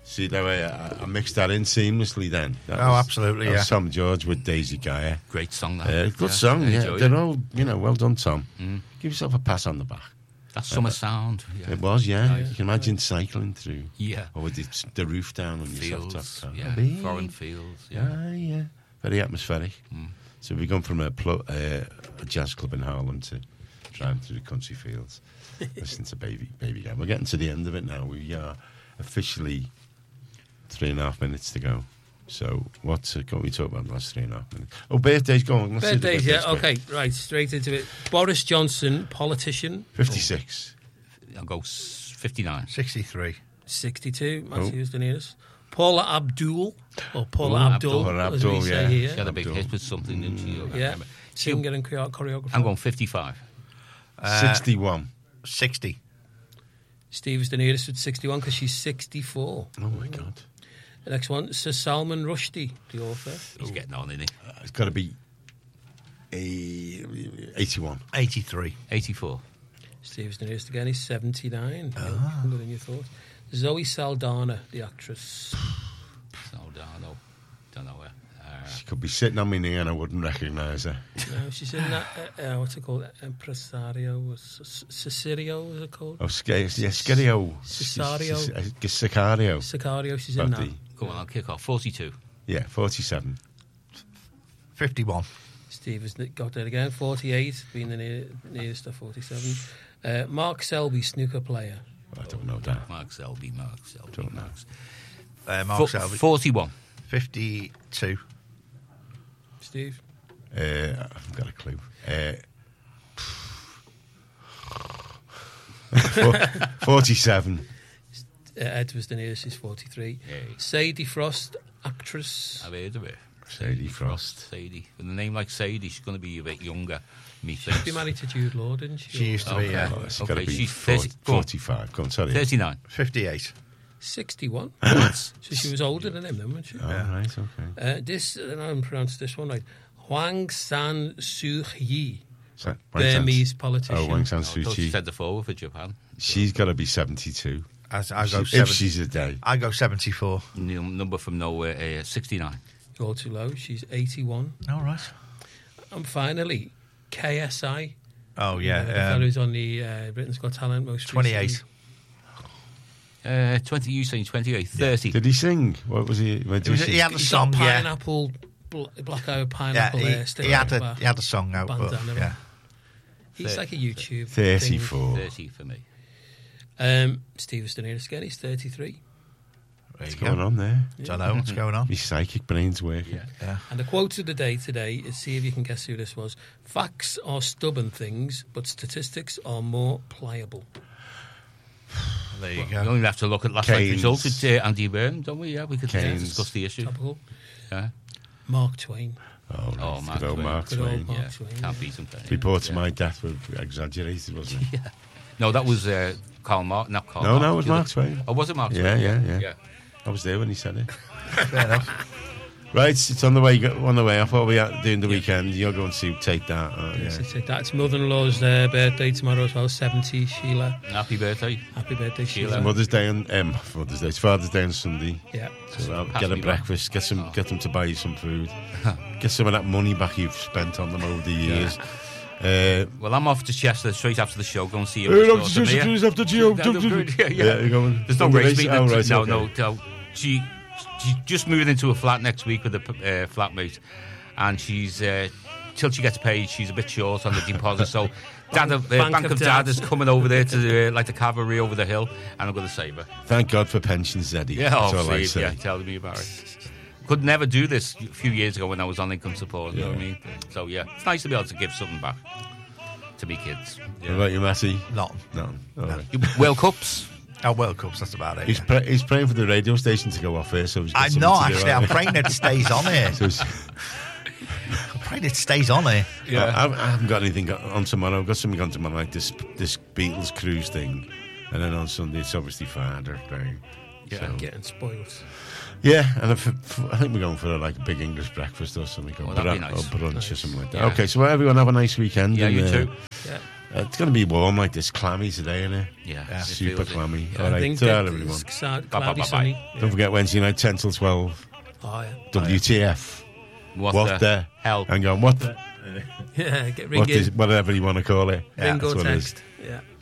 See the way I mixed that in seamlessly then. Absolutely, that was Tom George with Daisy Gaia. Great song, that. Good song, yeah. They're all, well done, Tom. Mm. Give yourself a pat on the back. That summer sound. Yeah. It was, yeah. You can imagine cycling through. Yeah. Or with the roof down on your Fields, soft top car. yeah. Foreign fields, yeah. Yeah. Very atmospheric. Mm. So we've gone from a jazz club in Harlem to driving through the country fields, listening to Baby Gaia. We're getting to the end of it now. We are officially 3.5 minutes to go. So what we talk about the last 3.5 minutes? Oh, birthdays, go on. Birthdays, yeah. Okay, right, straight into it. Boris Johnson, politician. 56. I'll go 59. 63. 62, Matthew's the nearest. Paula Abdul, or Paula Abdul, as we say here. She had a big hit with something, didn't she? Yeah, singer and choreographer. I'm going 55. 61. 60. Steve is the nearest with 61 because she's 64. Oh, my God. The next one, Sir Salman Rushdie, the author. He's getting on, isn't he? It's got to be 81. 83. 84. Steve's the nearest again. He's 79. Younger than you thought. Zoe Saldana, the actress. Saldana. Don't know her. She could be sitting on my knee and I wouldn't recognise her. No, she's in that, what's it called? Impresario. Cicerio, is it called? Oh, Scario. Sicario. Sicario, she's in that. Go on, I'll kick off. 42. Yeah, 47. 51. Steve has got that again. 48, being the nearest to 47. Mark Selby, snooker player. I don't know that. Mark Selby. Don't know. Mark Selby. 41. 52. Steve? I haven't got a clue. 47. Ed was the nearest, he's 43. Hey. Sadie Frost, actress. I've heard of it. Sadie Frost. Sadie. With a name like Sadie, she's going to be a bit younger, methinks. She'd be married to Jude Law, didn't she? She used to be, yeah. Oh, it's got to be she's 45. Go on, sorry. 39. 58. 61. So she was older than him then, wasn't she? Oh, right, okay. And I pronounced this one right. Hwang San Suu Kyi, Wang Burmese San- politician. Oh, Wang San I Suu thought she Kyi. said the forward for Japan. She's got to be 72. If she's a day. I go 74. Number from nowhere, 69. All too low. She's 81. All right. And finally, KSI. Oh, The yeah. fellow who's on the Britain's Got Talent most 28. recently. 20, you saying 28, 30. Did he sing? What was he? Where did he sing? He had a He's song, got yeah. pineapple, black-eyed Yeah, pineapple there. he had a song out, but bandana. yeah. He's like a YouTube 34. 30 for me. thing. Steve is the nearest again. He's 33. What's going on there? Don't know what's going on. His psychic brain's working. Yeah. And the quote of the day today is, see if you can guess who this was. Facts are stubborn things, but statistics are more pliable. There you We go. only have to look at last night's Keynes. results with Andy Byrne, don't we? Yeah, we could Keynes. discuss the issue. Topical. Yeah. Mark Twain. Oh, right. Oh, Mark Good old Twain. Mark Good old Twain. Mark Yeah. Twain. Can't beat him. can you? Reports Yeah. of my death were exaggerated, wasn't it? Yeah. No, that was Karl Marx. Not Karl No, Marx. no, it was Mark Twain. Oh, was it Mark Twain? Yeah. I was there when he said it. Fair enough. Right, it's on the way off. What are we at doing the weekend? You're going to take that, aren't you? Yes, that's mother-in-law's birthday tomorrow as well. 70, Sheila. Happy birthday. Happy birthday, Sheila. It's Mother's Day on It's Father's Day on Sunday. Yeah. So I'll Pass get a me breakfast, get them to buy you some food, get some of that money back you've spent on them over the years. Well, I'm off to Chester straight after the show. Go and see you. Hey, after Gio. Yeah, you're going. There's no race meeting. Oh, right, no, okay. no. She's just moving into a flat next week with a flatmate, and she's till she gets paid, she's a bit short on the deposit. So, Bank of Dad is coming over there to like the cavalry over the hill, and I'm going to save her. Thank God for pensions, Eddie. Yeah, That's all I Steve, say. yeah, telling me about it. Could never do this a few years ago when I was on income support. You know what I mean? So yeah, it's nice to be able to give something back to me kids. What about you, Matty? Not. No. All right. World Cups. Oh, World Cups, that's about it. He's praying for the radio station to go off here, so he's got I'm something not, to do, actually. I'm praying it stays on here. So I'm praying it stays on here. I haven't got anything on tomorrow. I've got something on tomorrow, like this Beatles cruise thing. And then on Sunday, it's obviously Father Day. Yeah, So, getting spoiled. yeah, and I think we're going for a big English breakfast or something. Oh, that'd be nice. Or brunch or something like that. Yeah. Okay, so everyone have a nice weekend. Yeah, and, you too. Yeah. It's going to be warm like this, clammy today, isn't it? Yeah. Super clammy. I All right, think ta-ra, that everyone. it's cloudy, Bye-bye. sunny. Yeah. Don't forget Wednesday night, 10 till 12. Oh, yeah. WTF. What the hell? Hang on, what the... Yeah, ring in. Whatever you want to call it. Ring or that's what it is. text. Yeah.